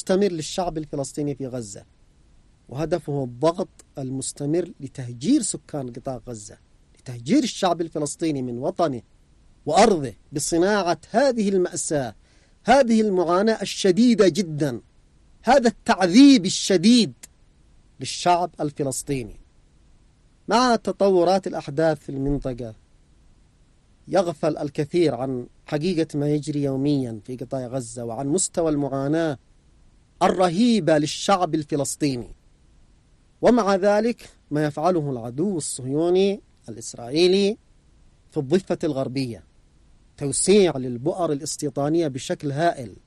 مستمر للشعب الفلسطيني في غزة، وهدفه الضغط المستمر لتهجير سكان قطاع غزة، لتهجير الشعب الفلسطيني من وطنه وأرضه بصناعة هذه المأساة، هذه المعاناة الشديدة جدا، هذا التعذيب الشديد للشعب الفلسطيني. مع تطورات الأحداث في المنطقة يغفل الكثير عن حقيقة ما يجري يوميا في قطاع غزة وعن مستوى المعاناة الرهيبة للشعب الفلسطيني. ومع ذلك ما يفعله العدو الصهيوني الإسرائيلي في الضفة الغربية توسيع للبؤر الاستيطانية بشكل هائل،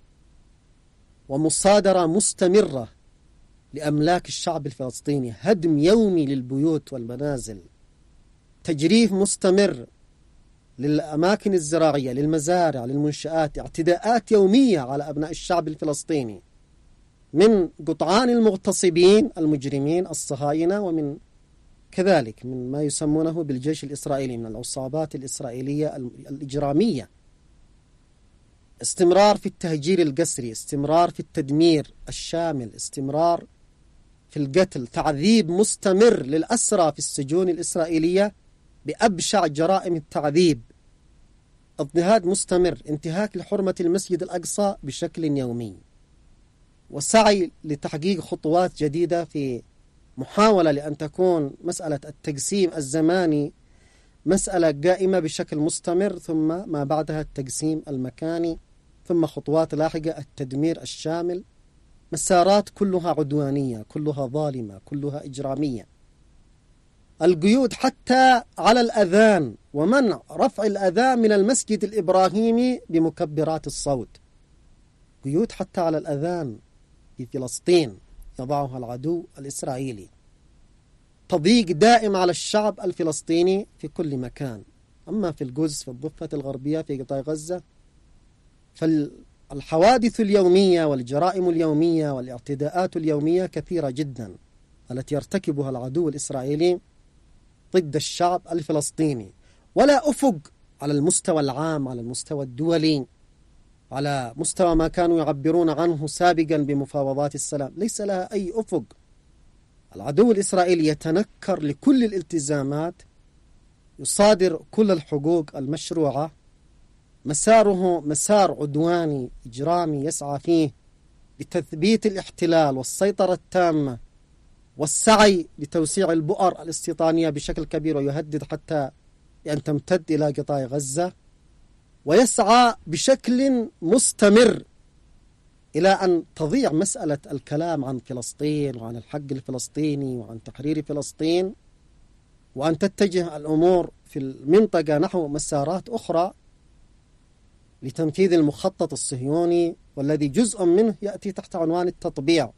ومصادرة مستمرة لأملاك الشعب الفلسطيني، هدم يومي للبيوت والمنازل، تجريف مستمر للأماكن الزراعية، للمزارع، للمنشآت، اعتداءات يومية على أبناء الشعب الفلسطيني من قطعان المغتصبين المجرمين الصهاينة، ومن كذلك من ما يسمونه بالجيش الإسرائيلي من العصابات الإسرائيلية الإجرامية. استمرار في التهجير القسري، استمرار في التدمير الشامل، استمرار في القتل، تعذيب مستمر للأسرى في السجون الإسرائيلية بأبشع جرائم التعذيب، اضطهاد مستمر، انتهاك لحرمة المسجد الأقصى بشكل يومي، وسعي لتحقيق خطوات جديدة في محاولة لأن تكون مسألة التقسيم الزماني مسألة قائمة بشكل مستمر، ثم ما بعدها التقسيم المكاني، ثم خطوات لاحقة التدمير الشامل. مسارات كلها عدوانية، كلها ظالمة، كلها إجرامية. القيود حتى على الأذان ومنع رفع الأذان من المسجد الإبراهيمي بمكبرات الصوت، قيود حتى على الأذان في فلسطين يضعها العدو الإسرائيلي. تضييق دائم على الشعب الفلسطيني في كل مكان. أما في القدس في الضفة الغربية في قطاع غزة فالحوادث اليومية والجرائم اليومية والاعتداءات اليومية كثيرة جدا التي يرتكبها العدو الإسرائيلي ضد الشعب الفلسطيني، ولا أفق على المستوى العام، على المستوى الدولي، على مستوى ما كانوا يعبرون عنه سابقا بمفاوضات السلام، ليس لها أي أفق. العدو الإسرائيلي يتنكر لكل الالتزامات، يصادر كل الحقوق المشروعة، مساره مسار عدواني إجرامي يسعى فيه لتثبيت الاحتلال والسيطرة التامة والسعي لتوسيع البؤر الاستيطانية بشكل كبير، ويهدد حتى أن تمتد إلى قطاع غزة، ويسعى بشكل مستمر إلى أن تضيع مسألة الكلام عن فلسطين وعن الحق الفلسطيني وعن تحرير فلسطين، وأن تتجه الأمور في المنطقة نحو مسارات أخرى لتنفيذ المخطط الصهيوني، والذي جزء منه يأتي تحت عنوان التطبيع.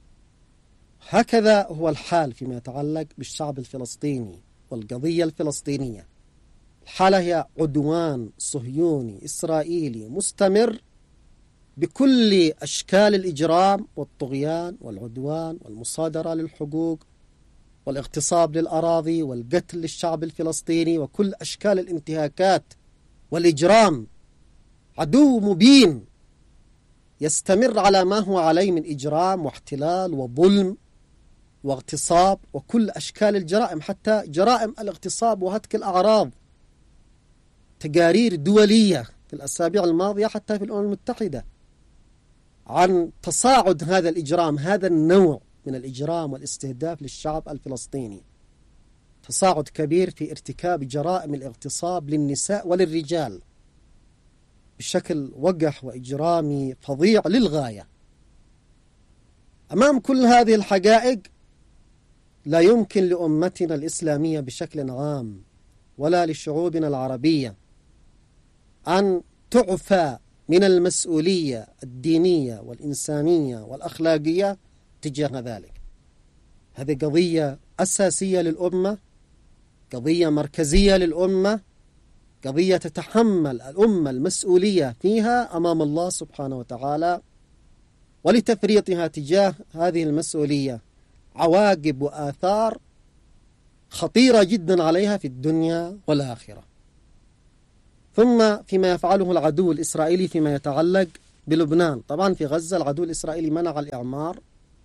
هكذا هو الحال فيما يتعلق بالشعب الفلسطيني والقضية الفلسطينية. الحالة هي عدوان صهيوني إسرائيلي مستمر بكل أشكال الإجرام والطغيان والعدوان والمصادرة للحقوق والاغتصاب للأراضي والقتل للشعب الفلسطيني وكل أشكال الانتهاكات والإجرام. عدو مبين يستمر على ما هو عليه من إجرام واحتلال وظلم واغتصاب وكل أشكال الجرائم، حتى جرائم الاغتصاب وهتك الأعراض. تقارير دولية في الأسابيع الماضية حتى في الأمم المتحدة عن تصاعد هذا الإجرام، هذا النوع من الإجرام والاستهداف للشعب الفلسطيني، تصاعد كبير في ارتكاب جرائم الاغتصاب للنساء وللرجال بشكل وقح وإجرامي فظيع للغاية. أمام كل هذه الحقائق لا يمكن لأمتنا الإسلامية بشكل عام ولا لشعوبنا العربية أن تعفى من المسؤولية الدينية والإنسانية والأخلاقية تجاه ذلك. هذه قضية أساسية للأمة، قضية مركزية للأمة، قضية تتحمل الأمة المسؤولية فيها أمام الله سبحانه وتعالى، ولتفريطها تجاه هذه المسؤولية عواقب وآثار خطيرة جدا عليها في الدنيا والآخرة. ثم فيما يفعله العدو الإسرائيلي فيما يتعلق بلبنان. طبعا في غزة العدو الإسرائيلي منع الإعمار،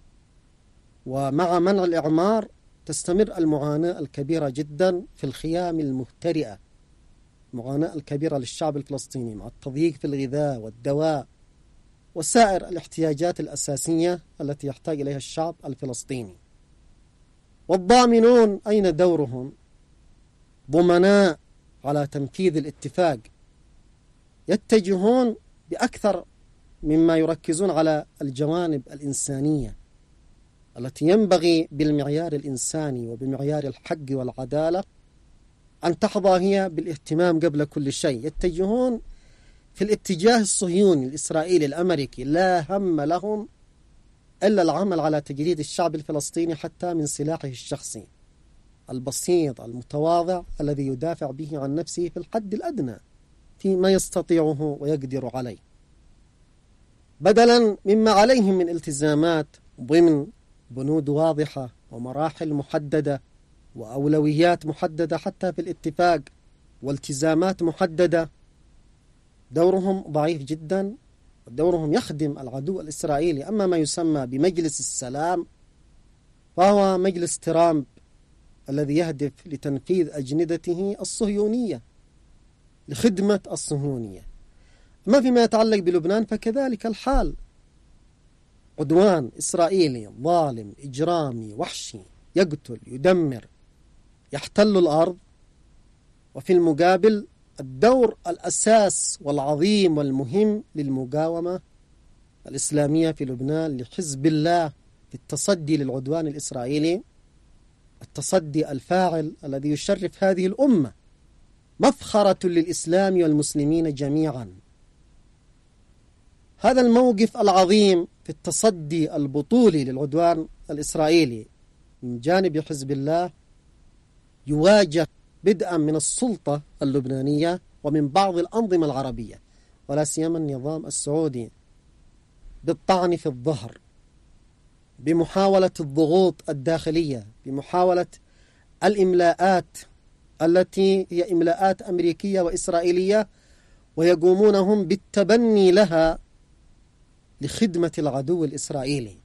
ومع منع الإعمار تستمر المعاناة الكبيرة جدا في الخيام المهترئة، المعاناة الكبيرة للشعب الفلسطيني مع التضييق في الغذاء والدواء وسائر الاحتياجات الأساسية التي يحتاج إليها الشعب الفلسطيني. والضامنون أين دورهم؟ ضمناء على تنفيذ الاتفاق، يتجهون بأكثر مما يركزون على الجوانب الإنسانية التي ينبغي بالمعيار الإنساني وبمعيار الحق والعدالة أن تحظى هي بالاهتمام قبل كل شيء. يتجهون في الاتجاه الصهيوني الإسرائيلي الأمريكي، لا هم لهم إلا العمل على تجريد الشعب الفلسطيني حتى من سلاحه الشخصي البسيط المتواضع الذي يدافع به عن نفسه في الحد الأدنى فيما يستطيعه ويقدر عليه، بدلا مما عليهم من التزامات ضمن بنود واضحة ومراحل محددة وأولويات محددة حتى في الاتفاق، والتزامات محددة. دورهم ضعيف جدا، ودورهم يخدم العدو الإسرائيلي. أما ما يسمى بمجلس السلام فهو مجلس ترامب الذي يهدف لتنفيذ أجندته الصهيونية لخدمة الصهيونية. أما فيما يتعلق بلبنان فكذلك الحال، عدوان إسرائيلي ظالم إجرامي وحشي يقتل يدمر يحتل الأرض، وفي المقابل الدور الأساس والعظيم والمهم للمقاومة الإسلامية في لبنان لحزب الله في التصدي للعدوان الإسرائيلي، التصدي الفاعل الذي يشرف هذه الأمة، مفخرة للإسلام والمسلمين جميعا. هذا الموقف العظيم في التصدي البطولي للعدوان الإسرائيلي من جانب حزب الله يواجه بدءا من السلطة اللبنانية ومن بعض الأنظمة العربية ولا سيما النظام السعودي بالطعن في الظهر، بمحاولة الضغوط الداخلية، بمحاولة الإملاءات التي هي إملاءات أمريكية وإسرائيلية، ويقومون هم بالتبني لها لخدمة العدو الإسرائيلي.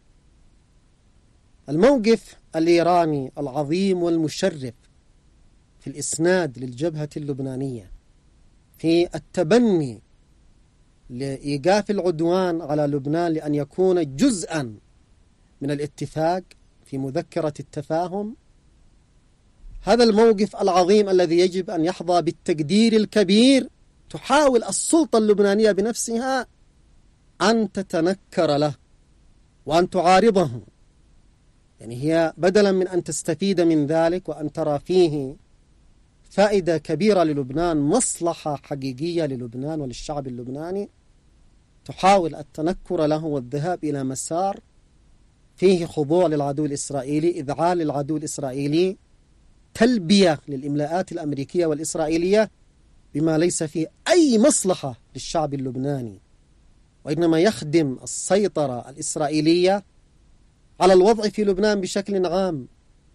الموقف الإيراني العظيم والمشرف في الإسناد للجبهة اللبنانية في التبني لإيقاف العدوان على لبنان لأن يكون جزءا من الاتفاق في مذكرة التفاهم، هذا الموقف العظيم الذي يجب أن يحظى بالتقدير الكبير. تحاول السلطة اللبنانية بنفسها أن تتنكر له وأن تعارضه، يعني هي بدلا من أن تستفيد من ذلك وأن ترى فيه فائدة كبيرة للبنان، مصلحة حقيقية للبنان وللشعب اللبناني، تحاول التنكر له والذهاب إلى مسار فيه خضوع للعدو الإسرائيلي، إذعان للعدو الإسرائيلي، تلبية للإملاءات الأمريكية والإسرائيلية بما ليس فيه أي مصلحة للشعب اللبناني، وإنما يخدم السيطرة الإسرائيلية على الوضع في لبنان بشكل عام.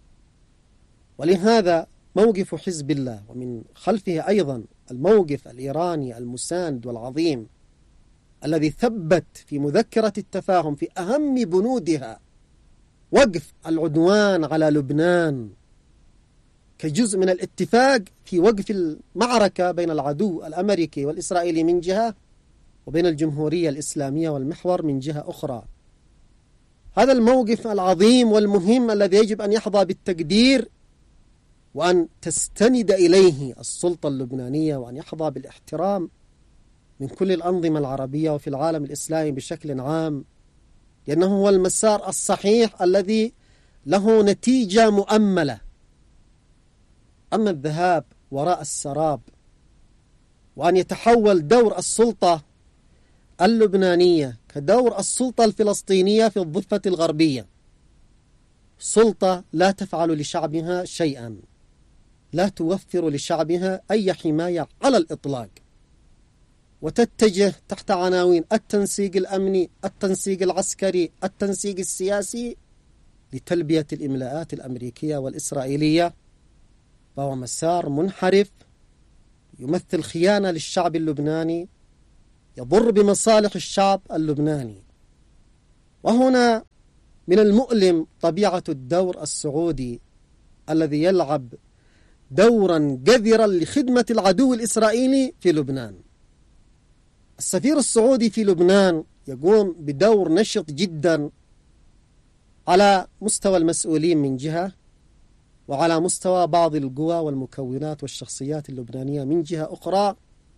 ولهذا موقف حزب الله ومن خلفه أيضا الموقف الإيراني المساند والعظيم الذي ثبت في مذكرة التفاهم في أهم بنودها وقف العدوان على لبنان كجزء من الاتفاق في وقف المعركة بين العدو الأمريكي والإسرائيلي من جهة وبين الجمهورية الإسلامية والمحور من جهة أخرى. هذا الموقف العظيم والمهم الذي يجب أن يحظى بالتقدير وأن تستند إليه السلطة اللبنانية وأن يحظى بالاحترام من كل الأنظمة العربية وفي العالم الإسلامي بشكل عام، لأنه هو المسار الصحيح الذي له نتيجة مؤملة. أما الذهاب وراء السراب وأن يتحول دور السلطة اللبنانية كدور السلطة الفلسطينية في الضفة الغربية، سلطة لا تفعل لشعبها شيئا، لا توفر لشعبها أي حماية على الإطلاق، وتتجه تحت عناوين التنسيق الأمني، التنسيق العسكري، التنسيق السياسي لتلبية الإملاءات الأمريكية والإسرائيلية، فهو مسار منحرف يمثل خيانة للشعب اللبناني، يضر بمصالح الشعب اللبناني. وهنا من المؤلم طبيعة الدور السعودي الذي يلعب دورا جذرا لخدمة العدو الإسرائيلي في لبنان. السفير السعودي في لبنان يقوم بدور نشط جدا على مستوى المسؤولين من جهة، وعلى مستوى بعض القوى والمكونات والشخصيات اللبنانية من جهة أخرى،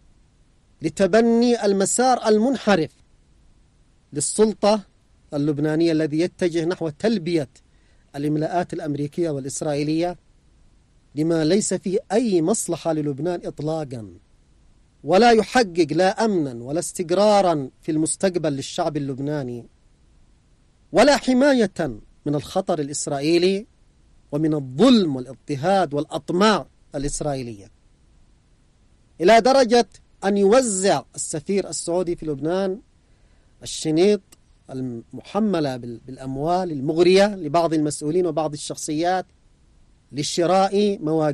لتبني المسار المنحرف للسلطة اللبنانية الذي يتجه نحو تلبية الإملاءات الأمريكية والإسرائيلية لما ليس فيه أي مصلحة للبنان إطلاقا، ولا يحقق لا أمنا ولا استقرارا في المستقبل للشعب اللبناني، ولا حماية من الخطر الإسرائيلي ومن الظلم والاضطهاد والأطماع الإسرائيلية، إلى درجة أن يوزع السفير السعودي في لبنان الشنيط المحملة بالأموال المغرية لبعض المسؤولين وبعض الشخصيات لشراء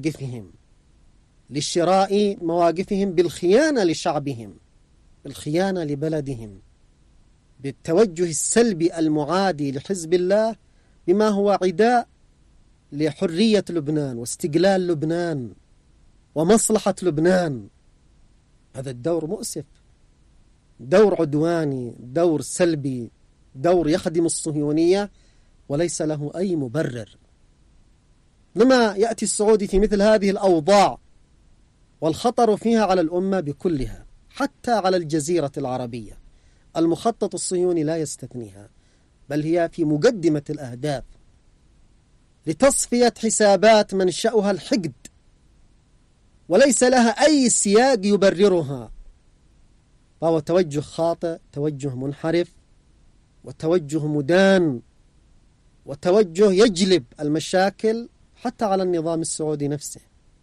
مواقفهم بالخيانة لشعبهم، بالخيانة لبلدهم، بالتوجه السلبي المعادي لحزب الله بما هو عداء لحرية لبنان واستقلال لبنان ومصلحة لبنان. هذا الدور مؤسف، دور عدواني، دور سلبي، دور يخدم الصهيونية وليس له أي مبرر. لما يأتي السعودي في مثل هذه الأوضاع والخطر فيها على الأمة بكلها، حتى على الجزيرة العربية، المخطط الصهيوني لا يستثنيها، بل هي في مقدمة الأهداف لتصفية حسابات منشأها الحقد وليس لها أي سياق يبررها، فهو توجه خاطئ، توجه منحرف، وتوجه مدان، وتوجه يجلب المشاكل حتى على النظام السعودي نفسه،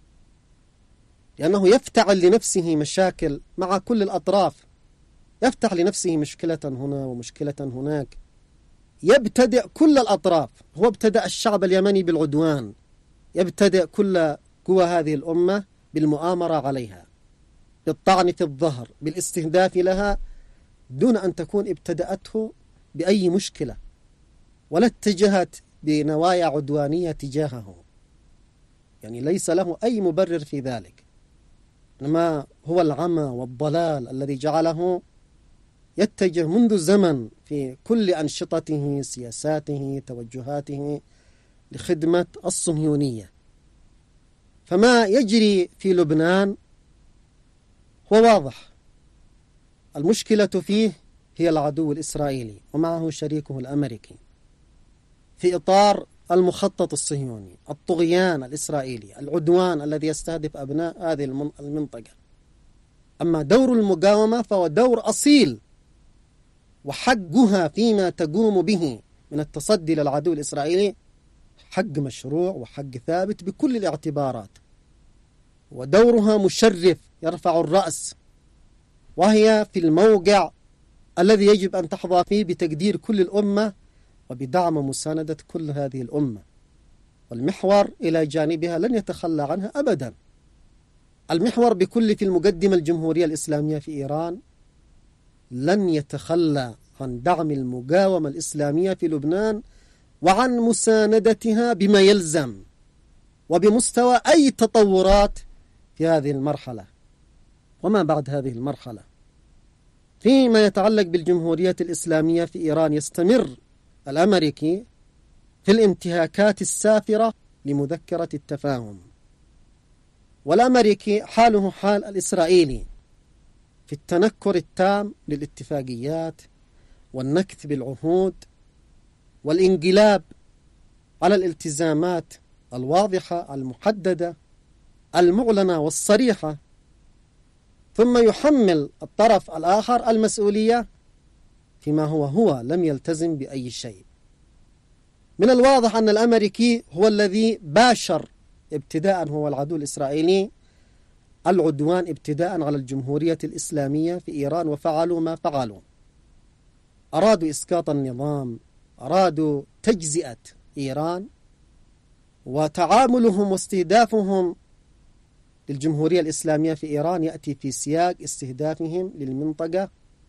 لأنه يفتعل لنفسه مشاكل مع كل الأطراف، يفتح لنفسه مشكلة هنا ومشكلة هناك، يبتدئ كل الأطراف. هو ابتدأ الشعب اليمني بالعدوان، يبتدئ كل قوى هذه الأمة بالمؤامرة عليها، بالطعن في الظهر، بالاستهداف لها، دون أن تكون ابتدأته بأي مشكلة ولا اتجهت بنوايا عدوانية تجاهه، يعني ليس له أي مبرر في ذلك، إنما هو العمى والضلال الذي جعله يتجه منذ زمن في كل أنشطته، سياساته، توجهاته لخدمة الصهيونية. فما يجري في لبنان هو واضح، المشكلة فيه هي العدو الإسرائيلي ومعه شريكه الأمريكي في إطار المخطط الصهيوني، الطغيان الإسرائيلي، العدوان الذي يستهدف أبناء هذه المنطقة. أما دور المقاومة فهو دور أصيل، وحقها فيما تقوم به من التصدي للعدو الإسرائيلي حق مشروع وحق ثابت بكل الاعتبارات، ودورها مشرف يرفع الرأس، وهي في الموقع الذي يجب أن تحظى فيه بتقدير كل الأمة وبدعم ومساندة كل هذه الأمة، والمحور إلى جانبها لن يتخلى عنها أبدا. المحور بكل في المقدمة الجمهورية الإسلامية في إيران لن يتخلى عن دعم المقاومة الإسلامية في لبنان وعن مساندتها بما يلزم وبمستوى أي تطورات في هذه المرحلة وما بعد هذه المرحلة. فيما يتعلق بالجمهورية الإسلامية في إيران، يستمر الأمريكي في الانتهاكات السافرة لمذكرة التفاهم، والأمريكي حاله حال الإسرائيلي في التنكر التام للاتفاقيات والنكث بالعهود والانقلاب على الالتزامات الواضحة المحددة المعلنة والصريحة، ثم يحمل الطرف الآخر المسؤولية فيما هو لم يلتزم بأي شيء. من الواضح أن الأمريكي هو الذي باشر ابتداء، هو العدو الإسرائيلي، العدوان ابتداء على الجمهورية الإسلامية في إيران، وفعلوا ما فعلوا، أرادوا إسقاط النظام، أرادوا تجزئة إيران، وتعاملهم واستهدافهم للجمهورية الإسلامية في إيران يأتي في سياق استهدافهم للمنطقة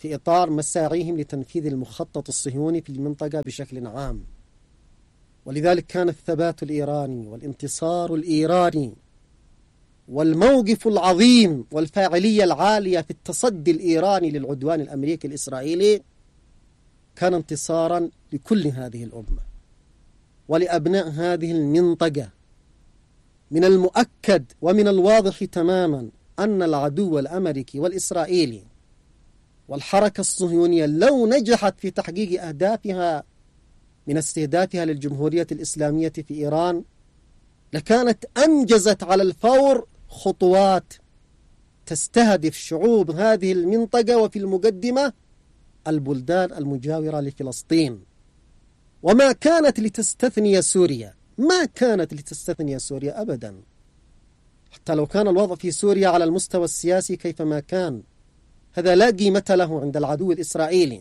في إطار مساعيهم لتنفيذ المخطط الصهيوني في المنطقة بشكل عام. ولذلك كان الثبات الإيراني والانتصار الإيراني والموقف العظيم والفاعلية العالية في التصدي الإيراني للعدوان الأمريكي الإسرائيلي كان انتصارا لكل هذه الأمة ولأبناء هذه المنطقة. من المؤكد ومن الواضح تماما أن العدو الأمريكي والإسرائيلي والحركة الصهيونية لو نجحت في تحقيق أهدافها من استهدافها للجمهورية الإسلامية في إيران لكانت أنجزت على الفور خطوات تستهدف شعوب هذه المنطقة وفي المقدمة البلدان المجاورة لفلسطين. وما كانت لتستثني سوريا، ما كانت لتستثني سوريا أبدا، حتى لو كان الوضع في سوريا على المستوى السياسي كيفما كان، هذا لا قيمة له عند العدو الإسرائيلي.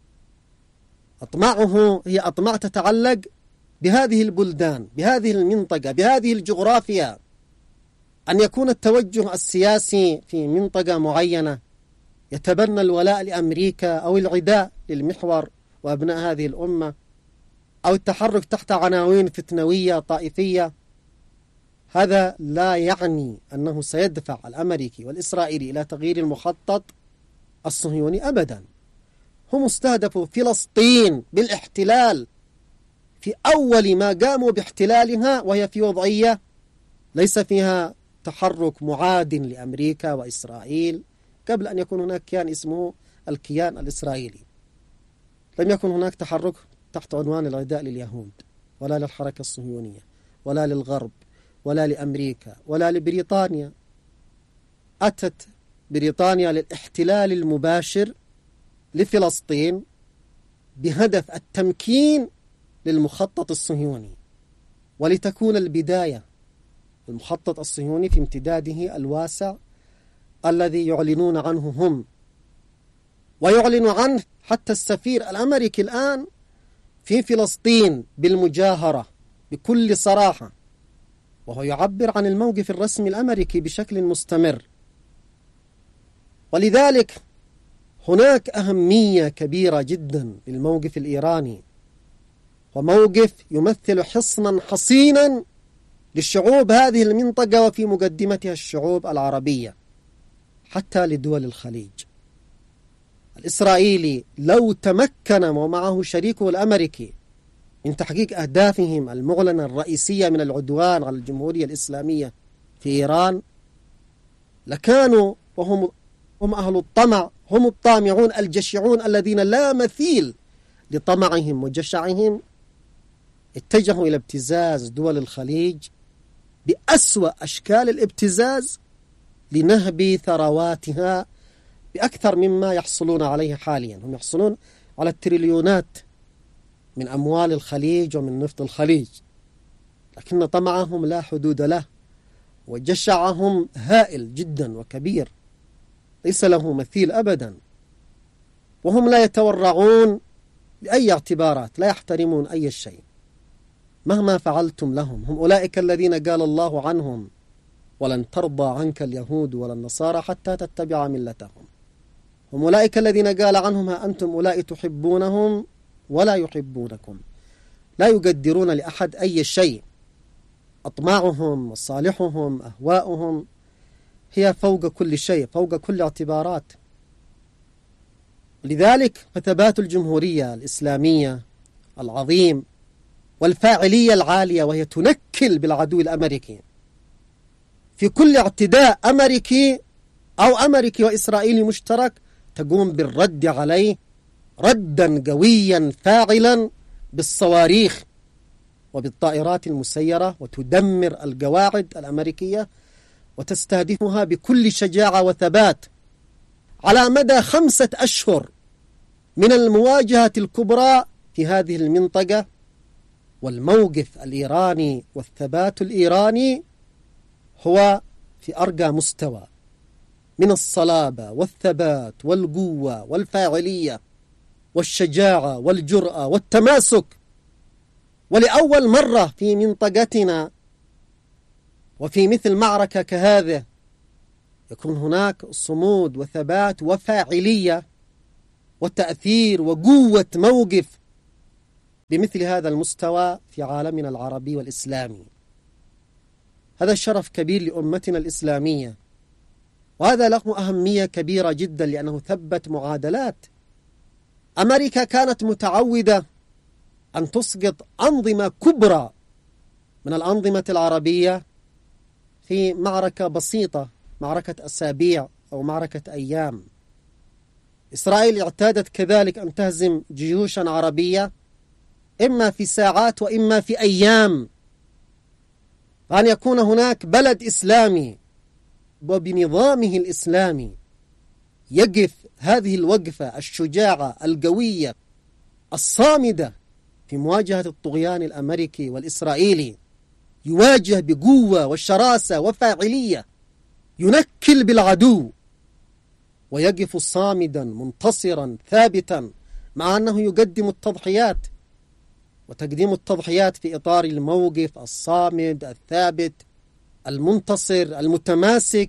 أطماعه هي أطماع تتعلق بهذه البلدان، بهذه المنطقة، بهذه الجغرافيا. أن يكون التوجه السياسي في منطقة معينة يتبنى الولاء لأمريكا أو العداء للمحور وأبناء هذه الأمة، أو التحرك تحت عناوين فتنوية طائفية، هذا لا يعني أنه سيدفع الأمريكي والإسرائيلي إلى تغيير المخطط الصهيوني أبدا. هم استهدفوا فلسطين بالاحتلال في أول ما قاموا باحتلالها، وهي في وضعية ليس فيها تحرك معاد لأمريكا وإسرائيل قبل أن يكون هناك كيان اسمه الكيان الإسرائيلي. لم يكن هناك تحرك تحت عنوان العداء لليهود ولا للحركة الصهيونية ولا للغرب ولا لأمريكا ولا لبريطانيا. أتت بريطانيا للاحتلال المباشر لفلسطين بهدف التمكين للمخطط الصهيوني، ولتكون البداية المخطط الصهيوني في امتداده الواسع الذي يعلنون عنه هم، ويعلن عنه حتى السفير الأمريكي الآن في فلسطين بالمجاهرة بكل صراحة، وهو يعبر عن الموقف الرسمي الأمريكي بشكل مستمر. ولذلك هناك أهمية كبيرة جدا للموقف الإيراني، وموقف يمثل حصنا حصينا للشعوب هذه المنطقة وفي مقدمتها الشعوب العربية حتى لدول الخليج. الإسرائيلي لو تمكن ومعه شريكه الأمريكي من تحقيق أهدافهم المعلنة الرئيسية من العدوان على الجمهورية الإسلامية في إيران، لكانوا وهم أهل الطمع، هم الطامعون الجشعون الذين لا مثيل لطمعهم وجشعهم، اتجهوا إلى ابتزاز دول الخليج بأسوأ أشكال الابتزاز لنهب ثرواتها بأكثر مما يحصلون عليه حاليا. هم يحصلون على التريليونات من أموال الخليج ومن نفط الخليج، لكن طمعهم لا حدود له، وجشعهم هائل جدا وكبير ليس له مثيل أبدا. وهم لا يتورعون لأي اعتبارات، لا يحترمون أي شيء مهما فعلتم لهم. هم أولئك الذين قال الله عنهم: ولن ترضى عنك اليهود ولا النصارى حتى تتبع ملتهم. هم أولئك الذين قال عنهم: ها أنتم أولئك تحبونهم ولا يحبونكم. لا يقدرون لأحد أي شيء، أطماعهم وصالحهم أهواؤهم هي فوق كل شيء، فوق كل اعتبارات. لذلك فثبات الجمهورية الإسلامية العظيم والفاعلية العالية، وهي تنكل بالعدو الأمريكي في كل اعتداء أمريكي أو أمريكي وإسرائيلي مشترك، تقوم بالرد عليه ردا قويا فاعلا بالصواريخ وبالطائرات المسيرة، وتدمر القواعد الأمريكية وتستهدفها بكل شجاعة وثبات على مدى 5 أشهر من المواجهة الكبرى في هذه المنطقة. والموقف الإيراني والثبات الإيراني هو في أرقى مستوى من الصلابة والثبات والقوة والفاعلية والشجاعة والجرأة والتماسك. ولأول مرة في منطقتنا وفي مثل معركة كهذه يكون هناك صمود وثبات وفاعلية وتأثير وقوة موقف بمثل هذا المستوى في عالمنا العربي والإسلامي. هذا شرف كبير لأمتنا الإسلامية، وهذا له أهمية كبيرة جدا لأنه ثبت معادلات. أمريكا كانت متعودة أن تسقط أنظمة كبرى من الأنظمة العربية في معركة بسيطة، معركة أسابيع أو معركة أيام. إسرائيل اعتادت كذلك أن تهزم جيوشا عربية إما في ساعات وإما في أيام، وأن يكون هناك بلد إسلامي وبنظامه الإسلامي يقف هذه الوقفة الشجاعة القوية الصامدة في مواجهة الطغيان الأمريكي والإسرائيلي، يواجه بقوة وشراسة وفاعلية، ينكل بالعدو ويقف صامدا منتصرا ثابتا، مع أنه يقدم التضحيات، وتقديم التضحيات في إطار الموقف الصامد الثابت المنتصر المتماسك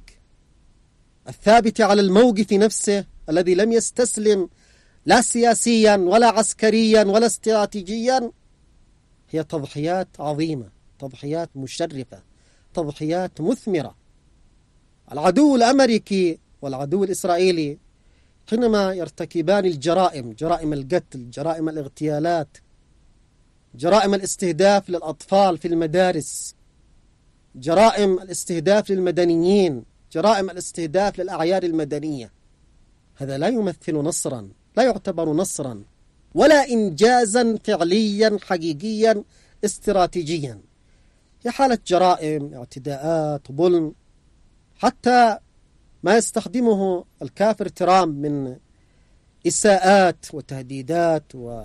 الثابت على الموقف نفسه الذي لم يستسلم لا سياسيا ولا عسكريا ولا استراتيجيا. هي تضحيات عظيمة، تضحيات مشرفة، تضحيات مثمرة. العدو الأمريكي والعدو الإسرائيلي حينما يرتكبان الجرائم، جرائم القتل، جرائم الاغتيالات، جرائم الاستهداف للأطفال في المدارس، جرائم الاستهداف للمدنيين، جرائم الاستهداف للأعياد المدنية، هذا لا يمثل نصرا، لا يعتبر نصرا ولا إنجازا فعليا حقيقيا استراتيجيا. هي حالة جرائم، اعتداءات، ظلم، حتى ما يستخدمه الكافر ترامب من إساءات وتهديدات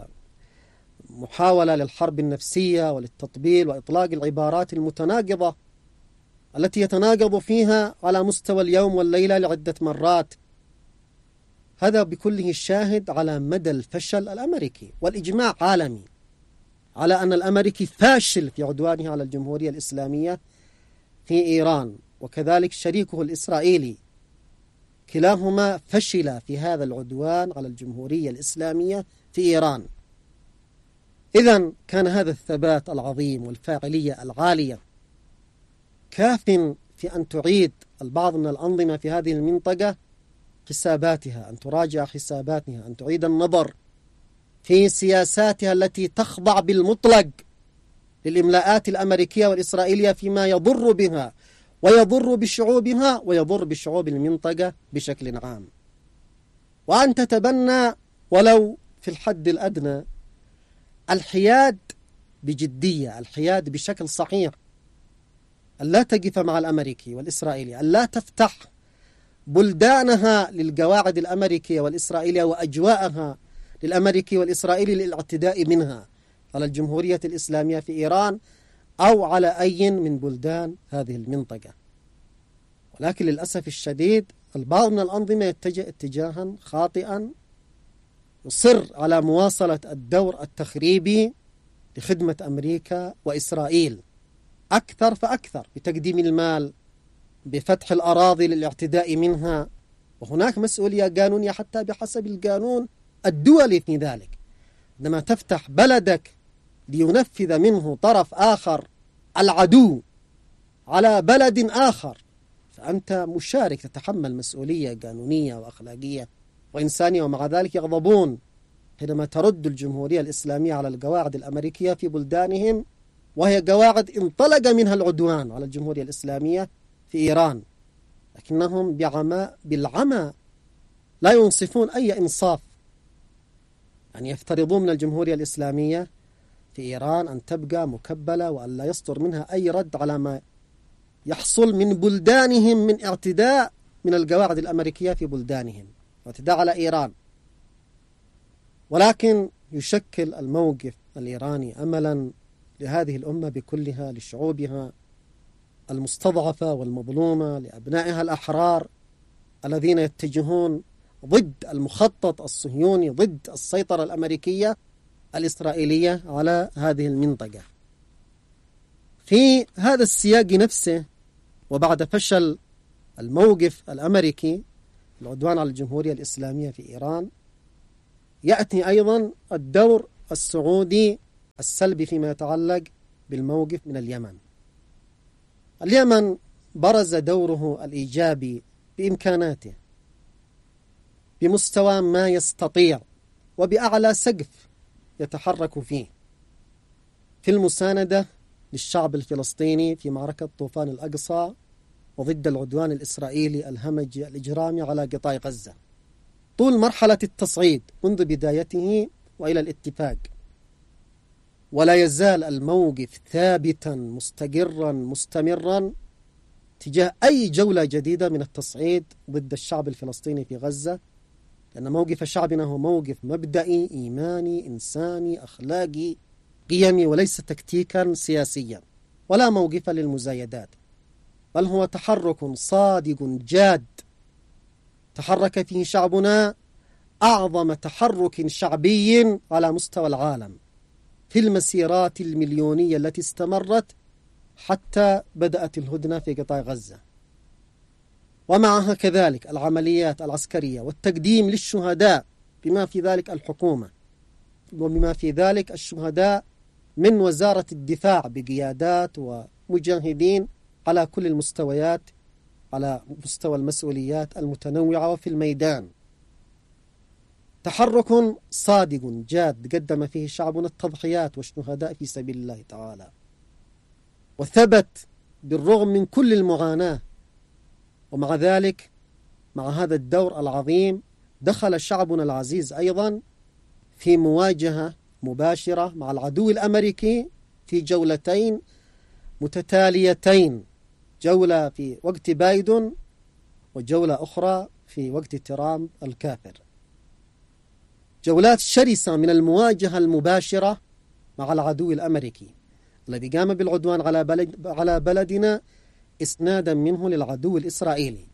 ومحاولة للحرب النفسية وللتطبيل وإطلاق العبارات المتناقضة التي يتناقض فيها على مستوى اليوم والليلة لعدة مرات. هذا بكله الشاهد على مدى الفشل الأمريكي، والإجماع عالمي على أن الأمريكي فاشل في عدوانه على الجمهورية الإسلامية في إيران، وكذلك شريكه الإسرائيلي، كلاهما فشل في هذا العدوان على الجمهورية الإسلامية في إيران. إذن كان هذا الثبات العظيم والفاعلية العالية كاف في أن تعيد البعض من الأنظمة في هذه المنطقة حساباتها، أن تراجع حساباتها، أن تعيد النظر في سياساتها التي تخضع بالمطلق للإملاءات الأمريكية والإسرائيلية فيما يضر بها ويضر بشعوبها ويضر بشعوب المنطقة بشكل عام، وأن تتبنى ولو في الحد الأدنى الحياد بجدية، الحياد بشكل صحيح، ألا تقف مع الأمريكي والإسرائيلي، ألا تفتح بلدانها للقواعد الأمريكية والإسرائيلية وأجواءها للأمريكي والإسرائيلي للاعتداء منها على الجمهورية الإسلامية في إيران أو على أي من بلدان هذه المنطقة. ولكن للأسف الشديد البعض من الأنظمة يتجه اتجاها خاطئا، يصر على مواصلة الدور التخريبي لخدمة أمريكا وإسرائيل أكثر فأكثر، بتقديم المال، بفتح الأراضي للاعتداء منها، وهناك مسؤولية قانونية حتى بحسب القانون الدولي في ذلك. عندما تفتح بلدك لينفذ منه طرف آخر العدو على بلد آخر، فأنت مشارك، تتحمل مسؤولية قانونية وأخلاقية وإنسانية. ومع ذلك يغضبون حينما ترد الجمهورية الإسلامية على القواعد الأمريكية في بلدانهم، وهي قواعد انطلق منها العدوان على الجمهورية الإسلامية في إيران، لكنهم بالعمى لا ينصفون أي إنصاف. يعني يفترضون من الجمهورية الإسلامية في إيران أن تبقى مكبلة وأن لا يصدر منها أي رد على ما يحصل من بلدانهم من اعتداء من القواعد الأمريكية في بلدانهم، واعتداء على إيران. ولكن يشكل الموقف الإيراني أملا لهذه الأمة بكلها، لشعوبها المستضعفة والمظلومة، لأبنائها الأحرار الذين يتجهون ضد المخطط الصهيوني، ضد السيطرة الأمريكية الإسرائيلية على هذه المنطقة. في هذا السياق نفسه، وبعد فشل الموقف الأمريكي العدوان على الجمهورية الإسلامية في إيران، يأتي أيضا الدور السعودي السلبي فيما يتعلق بالموقف من اليمن. اليمن برز دوره الإيجابي بإمكاناته بمستوى ما يستطيع وبأعلى سقف يتحرك فيه في المساندة للشعب الفلسطيني في معركة طوفان الأقصى وضد العدوان الإسرائيلي الهمجي الإجرامي على قطاع غزة طول مرحلة التصعيد منذ بدايته وإلى الاتفاق. ولا يزال الموقف ثابتا مستقرا مستمرا تجاه أي جولة جديدة من التصعيد ضد الشعب الفلسطيني في غزة، لأن موقف شعبنا هو موقف مبدئي إيماني إنساني أخلاقي قيمي، وليس تكتيكا سياسيا ولا موقفا للمزايدات، بل هو تحرك صادق جاد تحرك فيه شعبنا أعظم تحرك شعبي على مستوى العالم في المسيرات المليونية التي استمرت حتى بدأت الهدنة في قطاع غزة، ومعها كذلك العمليات العسكرية والتقديم للشهداء بما في ذلك الحكومة وبما في ذلك الشهداء من وزارة الدفاع بقيادات ومجاهدين على كل المستويات على مستوى المسؤوليات المتنوعة وفي الميدان. تحرك صادق جاد قدم فيه شعبنا التضحيات والشهداء في سبيل الله تعالى، وثبت بالرغم من كل المعاناة، ومع ذلك مع هذا الدور العظيم دخل شعبنا العزيز أيضا في مواجهة مباشرة مع العدو الأمريكي في جولتين متتاليتين، جولة في وقت بايدن وجولة أخرى في وقت ترامب الكافر. جولات شرسة من المواجهة المباشرة مع العدو الأمريكي الذي قام بالعدوان على بلدنا إسنادا منه للعدو الإسرائيلي.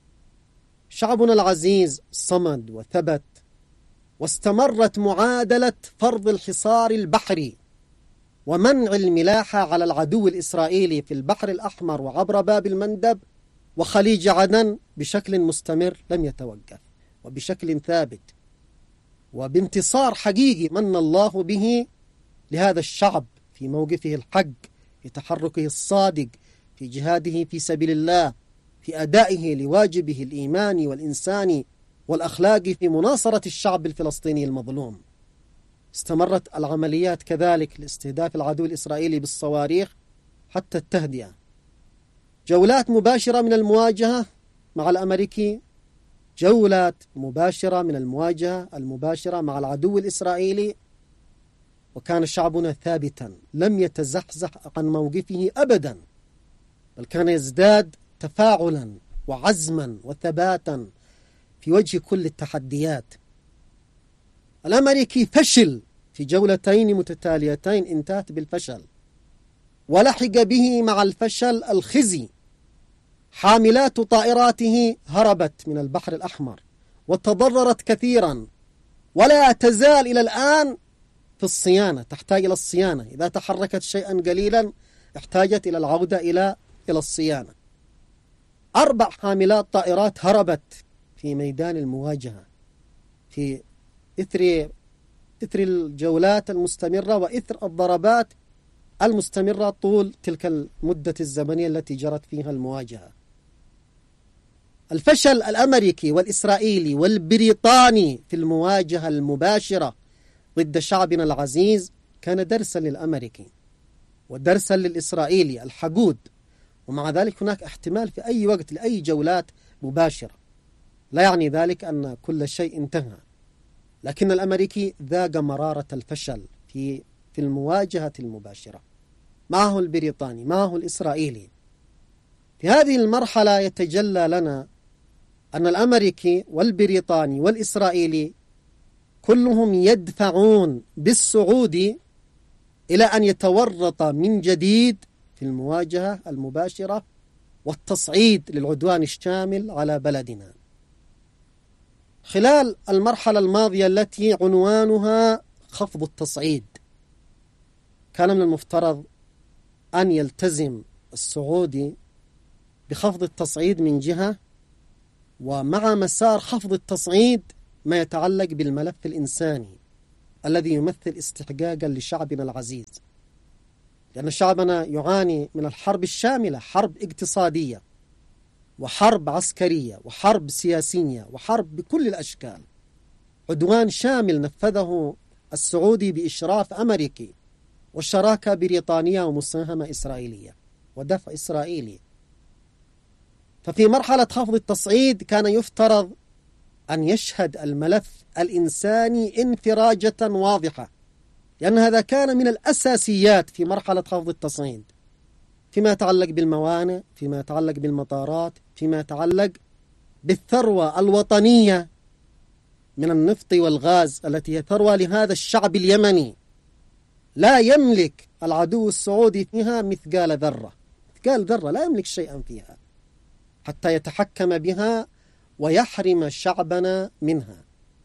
شعبنا العزيز صمد وثبت، واستمرت معادلة فرض الحصار البحري ومنع الملاحة على العدو الإسرائيلي في البحر الأحمر وعبر باب المندب وخليج عدن بشكل مستمر لم يتوقف وبشكل ثابت، وبانتصار حقيقي من الله به لهذا الشعب في موقفه الحق، في تحركه الصادق، في جهاده في سبيل الله، في أدائه لواجبه الإيماني والإنساني والأخلاقي في مناصرة الشعب الفلسطيني المظلوم. استمرت العمليات كذلك لاستهداف العدو الإسرائيلي بالصواريخ حتى التهدئة. جولات مباشرة من المواجهة مع الأمريكي، جولات مباشرة من المواجهة المباشرة مع العدو الإسرائيلي، وكان شعبنا ثابتا لم يتزحزح عن موقفه أبدا، بل كان يزداد تفاعلا وعزما وثباتا في وجه كل التحديات. الأمريكي فشل في جولتين متتاليتين انتهت بالفشل، ولحق به مع الفشل الخزي. حاملات طائراته هربت من البحر الأحمر وتضررت كثيرا، ولا تزال إلى الآن في الصيانة، تحتاج إلى الصيانة. إذا تحركت شيئا قليلا احتاجت إلى العودة إلى الصيانة. 4 حاملات طائرات هربت في ميدان المواجهة في إثر الجولات المستمرة وإثر الضربات المستمرة طول تلك المدة الزمنية التي جرت فيها المواجهة. الفشل الأمريكي والإسرائيلي والبريطاني في المواجهة المباشرة ضد شعبنا العزيز كان درسا للأمريكي ودرسا للإسرائيلي الحقود، ومع ذلك هناك احتمال في أي وقت لأي جولات مباشرة. لا يعني ذلك أن كل شيء انتهى، لكن الأمريكي ذاق مرارة الفشل في المواجهة المباشرة. معه البريطاني، معه الإسرائيلي. في هذه المرحلة يتجلى لنا أن الأمريكي والبريطاني والإسرائيلي كلهم يدفعون بالسعودي إلى أن يتورط من جديد في المواجهة المباشرة والتصعيد للعدوان الشامل على بلدنا. خلال المرحلة الماضية التي عنوانها خفض التصعيد، كان من المفترض أن يلتزم السعودي بخفض التصعيد من جهة، ومع مسار خفض التصعيد ما يتعلق بالملف الإنساني الذي يمثل استحقاقا لشعبنا العزيز، لأن شعبنا يعاني من الحرب الشاملة، حرب اقتصادية وحرب عسكرية وحرب سياسية وحرب بكل الأشكال، عدوان شامل نفذه السعودي بإشراف أمريكي وشراكة بريطانية ومساهمة إسرائيلية ودفع إسرائيلي. ففي مرحلة خفض التصعيد كان يفترض أن يشهد الملف الإنساني انفراجة واضحة، لأن هذا كان من الأساسيات في مرحلة خفض التصعيد، فيما يتعلق بالموانئ، فيما يتعلق بالمطارات، فيما يتعلق بالثروة الوطنية من النفط والغاز التي هي ثروة لهذا الشعب اليمني لا يملك العدو السعودي فيها مثقال ذرة، مثقال ذرة لا يملك شيئا فيها حتى يتحكم بها ويحرم شعبنا منها.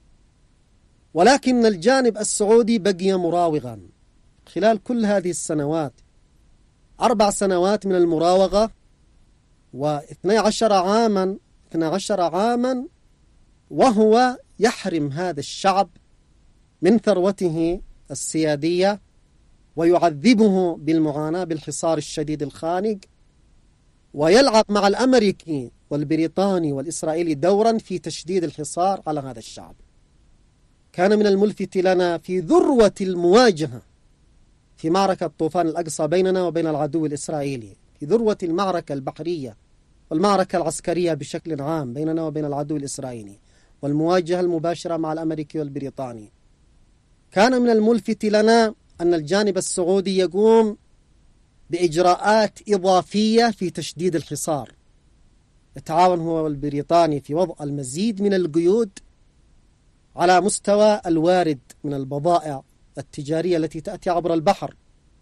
ولكن الجانب السعودي بقي مراوغا خلال كل هذه السنوات، 4 سنوات من المراوغة و12 عاما 12 عاما وهو يحرم هذا الشعب من ثروته السيادية ويعذبه بالمعاناة بالحصار الشديد الخانق، ويلعب مع الأمريكي والبريطاني والإسرائيلي دورا في تشديد الحصار على هذا الشعب. كان من الملفت لنا في ذروة المواجهة في معركة طوفان الأقصى بيننا وبين العدو الإسرائيلي، في ذروة المعركة البحرية والمعركة العسكرية بشكل عام بيننا وبين العدو الإسرائيلي والمواجهة المباشرة مع الأمريكي والبريطاني، كان من الملفت لنا أن الجانب السعودي يقوم بإجراءات إضافية في تشديد الحصار، يتعاون هو والبريطاني في وضع المزيد من القيود على مستوى الوارد من البضائع التجارية التي تأتي عبر البحر،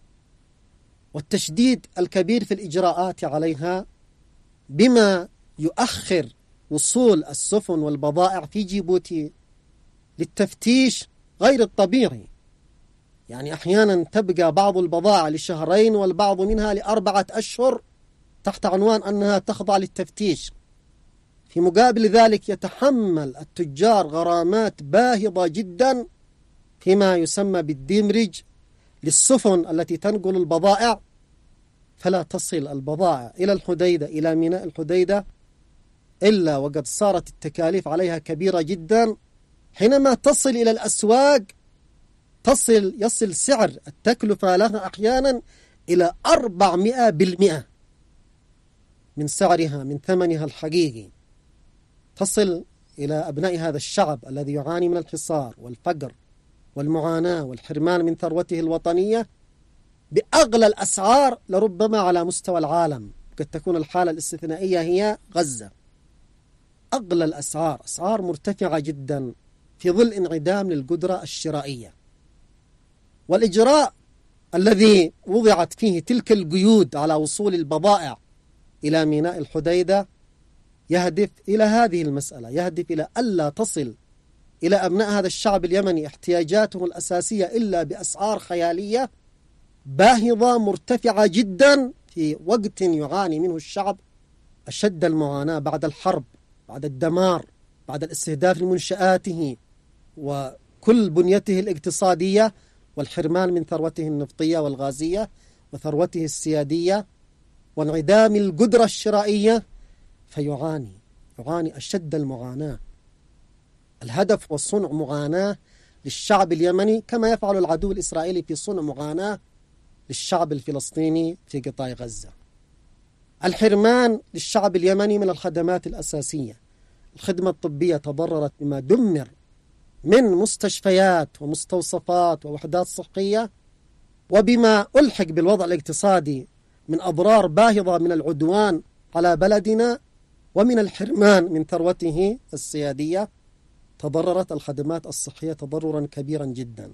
والتشديد الكبير في الإجراءات عليها بما يؤخر وصول السفن والبضائع في جيبوتي للتفتيش غير الطبيعي. يعني أحيانا تبقى بعض البضائع لشهرين والبعض منها ل4 أشهر تحت عنوان أنها تخضع للتفتيش. في مقابل ذلك يتحمل التجار غرامات باهظة جدا فيما يسمى بالديمرج للسفن التي تنقل البضائع، فلا تصل البضائع إلى الحديدة، إلى ميناء الحديدة، إلا وقد صارت التكاليف عليها كبيرة جدا. حينما تصل إلى الأسواق يصل سعر التكلفة لها أحيانا إلى 400% من سعرها، من ثمنها الحقيقي، تصل إلى أبناء هذا الشعب الذي يعاني من الحصار والفقر والمعاناة والحرمان من ثروته الوطنية بأغلى الأسعار لربما على مستوى العالم. قد تكون الحالة الاستثنائية هي غزة، أغلى الأسعار، أسعار مرتفعة جدا في ظل انعدام للقدرة الشرائية. والإجراء الذي وضعت فيه تلك القيود على وصول البضائع إلى ميناء الحديدة يهدف إلى هذه المسألة، يهدف إلى ألا تصل إلى أبناء هذا الشعب اليمني احتياجاته الأساسية إلا بأسعار خيالية باهظة مرتفعة جدا في وقت يعاني منه الشعب أشد المعاناة بعد الحرب، بعد الدمار، بعد الاستهداف لمنشآته وكل بنيته الاقتصادية والحرمان من ثروته النفطية والغازية وثروته السيادية وانعدام القدرة الشرائية، فيعاني أشد المعاناة. الهدف والصنع معاناة للشعب اليمني كما يفعل العدو الإسرائيلي في صنع معاناة للشعب الفلسطيني في قطاع غزة. الحرمان للشعب اليمني من الخدمات الأساسية، الخدمة الطبية تضررت بما دمر من مستشفيات ومستوصفات ووحدات صحية، وبما ألحق بالوضع الاقتصادي من أضرار باهظة من العدوان على بلدنا ومن الحرمان من ثروته السيادية. تضررت الخدمات الصحية تضررا كبيرا جدا،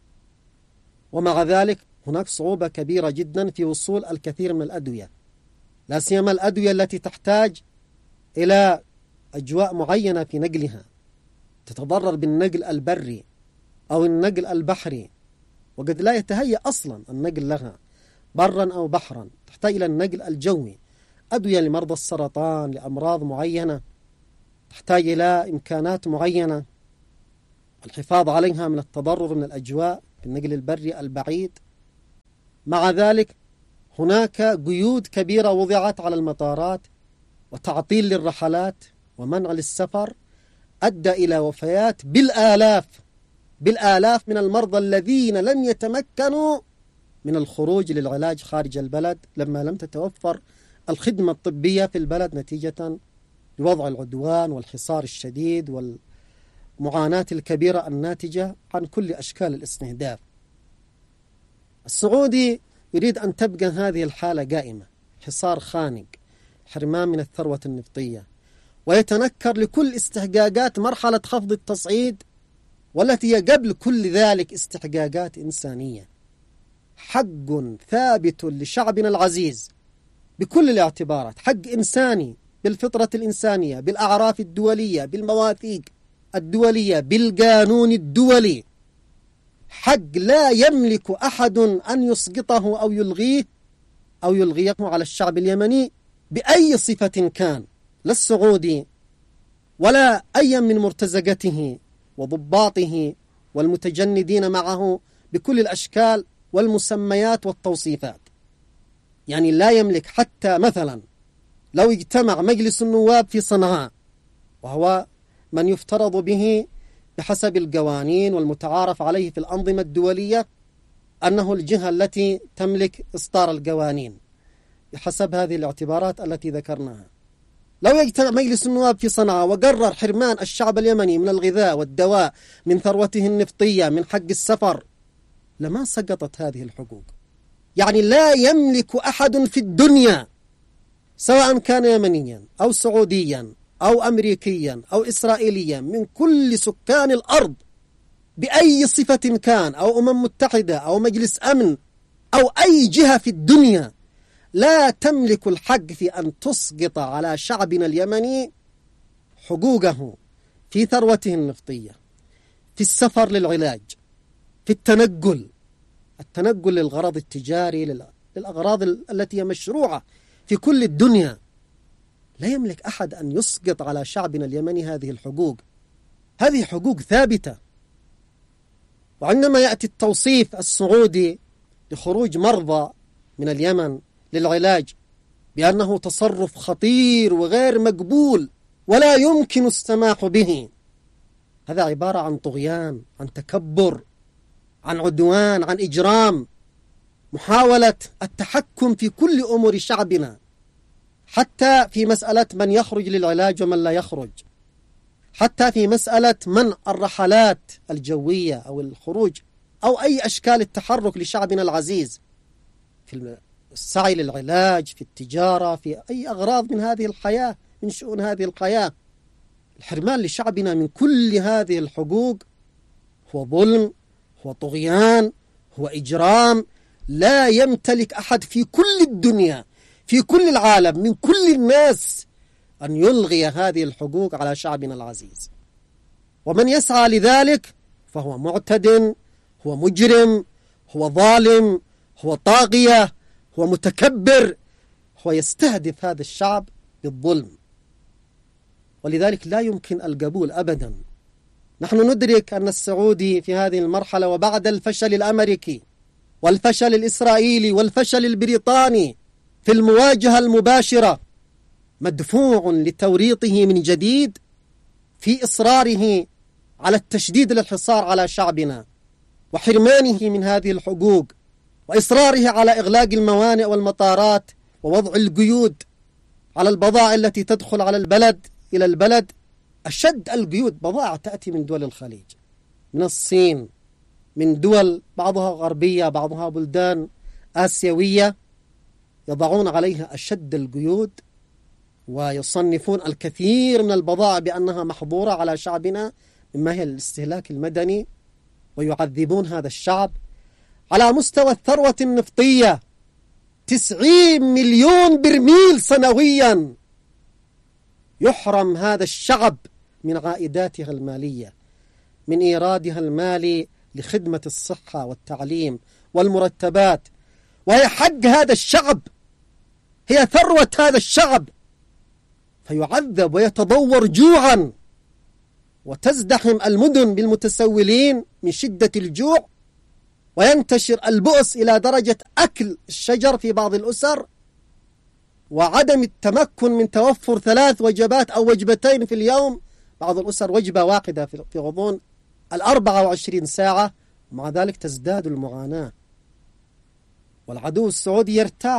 ومع ذلك هناك صعوبة كبيرة جدا في وصول الكثير من الأدوية، لا سيما الأدوية التي تحتاج إلى أجواء معينة في نقلها، تتضرر بالنقل البري أو النقل البحري، وقد لا يتهيأ أصلا النقل لها برا أو بحرا، تحتاج إلى النقل الجوي. أدوية لمرضى السرطان، لأمراض معينة تحتاج إلى إمكانات معينة، الحفاظ عليها من التضرر من الأجواء بالنقل البري البعيد. مع ذلك هناك قيود كبيرة وضعت على المطارات وتعطيل للرحلات ومنع للسفر أدى إلى وفيات بالآلاف من المرضى الذين لم يتمكنوا من الخروج للعلاج خارج البلد لما لم تتوفر الخدمة الطبية في البلد نتيجة لوضع العدوان والحصار الشديد والمعاناة الكبيرة الناتجة عن كل أشكال الاستهداف. السعودي يريد أن تبقى هذه الحالة قائمة، حصار خانق، حرمان من الثروة النفطية، ويتنكر لكل استحقاقات مرحلة خفض التصعيد والتي هي قبل كل ذلك استحقاقات إنسانية. حق ثابت لشعبنا العزيز بكل الاعتبارات، حق إنساني بالفطرة الإنسانية، بالأعراف الدولية، بالمواثيق الدولية، بالقانون الدولي. حق لا يملك أحد أن يسقطه أو يلغيه على الشعب اليمني بأي صفة كان، لا السعودي ولا أي من مرتزقته وضباطه والمتجندين معه بكل الأشكال والمسميات والتوصيفات. يعني لا يملك حتى مثلا لو اجتمع مجلس النواب في صنعاء، وهو من يفترض به بحسب القوانين والمتعارف عليه في الأنظمة الدولية أنه الجهة التي تملك إصدار القوانين بحسب هذه الاعتبارات التي ذكرناها. لو يجتمع مجلس النواب في صنعاء وقرر حرمان الشعب اليمني من الغذاء والدواء، من ثروته النفطية، من حق السفر، لما سقطت هذه الحقوق. يعني لا يملك أحد في الدنيا سواء كان يمنيا أو سعوديا أو أمريكيا أو إسرائيليا من كل سكان الأرض بأي صفة كان، أو متحدة أو مجلس أمن أو أي جهة في الدنيا، لا تملك الحق في أن تسقط على شعبنا اليمني حقوقه في ثروته النفطية، في السفر للعلاج، في التنقل للغرض التجاري، للأغراض التي هي مشروعة في كل الدنيا. لا يملك أحد أن يسقط على شعبنا اليمني هذه الحقوق. هذه حقوق ثابتة. وعندما يأتي التوصيف السعودي لخروج مرضى من اليمن للعلاج بأنه تصرف خطير وغير مقبول ولا يمكن السماح به، هذا عبارة عن طغيان، عن تكبر، عن عدوان، عن إجرام، محاولة التحكم في كل أمور شعبنا، حتى في مسألة من يخرج للعلاج ومن لا يخرج، حتى في مسألة منع الرحلات الجوية أو الخروج أو أي أشكال التحرك لشعبنا العزيز في السعي للعلاج، في التجارة، في أي أغراض من هذه الحياة، من شؤون هذه الحياة. الحرمان لشعبنا من كل هذه الحقوق هو ظلم، هو طغيان، هو إجرام. لا يمتلك أحد في كل الدنيا، في كل العالم، من كل الناس أن يلغي هذه الحقوق على شعبنا العزيز. ومن يسعى لذلك فهو معتد، هو مجرم، هو ظالم، هو طاغية، هو متكبر، هو يستهدف هذا الشعب بالظلم. ولذلك لا يمكن القبول أبدا. نحن ندرك أن السعودي في هذه المرحلة وبعد الفشل الأمريكي والفشل الإسرائيلي والفشل البريطاني في المواجهة المباشرة مدفوع لتوريطه من جديد في إصراره على التشديد للحصار على شعبنا وحرمانه من هذه الحقوق، وإصراره على إغلاق الموانئ والمطارات ووضع القيود على البضائع التي تدخل إلى البلد. أشد القيود بضائع تأتي من دول الخليج، من الصين، من دول بعضها غربية بعضها بلدان آسيوية، يضعون عليها أشد القيود ويصنفون الكثير من البضائع بأنها محظورة على شعبنا مما هي الاستهلاك المدني، ويعذبون هذا الشعب. على مستوى الثروة النفطية 90 مليون برميل سنويا يحرم هذا الشعب من عائداتها المالية، من إيرادها المالي لخدمة الصحة والتعليم والمرتبات، وهي حق هذا الشعب، هي ثروة هذا الشعب، فيعذب ويتضور جوعا وتزدحم المدن بالمتسولين من شدة الجوع، وينتشر البؤس إلى درجة أكل الشجر في بعض الأسر، وعدم التمكن من توفر 3 وجبات أو وجبتين في اليوم، بعض الأسر وجبة واحدة في غضون 24 ساعة، ومع ذلك تزداد المعاناة. والعدو السعودي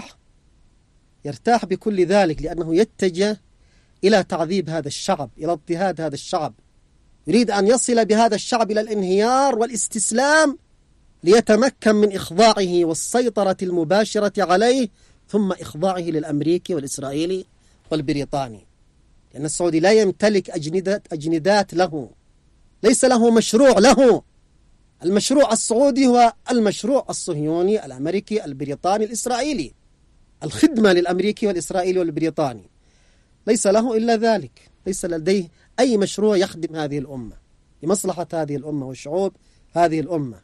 يرتاح بكل ذلك، لأنه يتجه إلى تعذيب هذا الشعب، إلى اضطهاد هذا الشعب، يريد أن يصل بهذا الشعب إلى الانهيار والاستسلام ليتمكن من إخضاعه والسيطرة المباشرة عليه، ثم إخضاعه للأمريكي والإسرائيلي والبريطاني. لأن السعودي لا يمتلك أجندات له، ليس له مشروع له. المشروع السعودي هو المشروع الصهيوني الأمريكي البريطاني الإسرائيلي، الخدمة للأمريكي والإسرائيلي والبريطاني، ليس له إلا ذلك. ليس لديه أي مشروع يخدم هذه الأمة لمصلحة هذه الأمة وشعوب هذه الأمة.